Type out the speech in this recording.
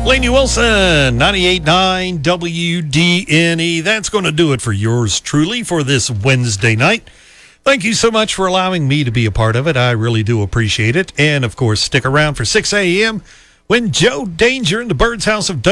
Lainey Wilson, 98.9 WDNE. That's going to do it for yours truly for this Wednesday night. Thank you so much for allowing me to be a part of it. I really do appreciate it. And, of course, stick around for 6 a.m. when Joe Danger and the Bird's House of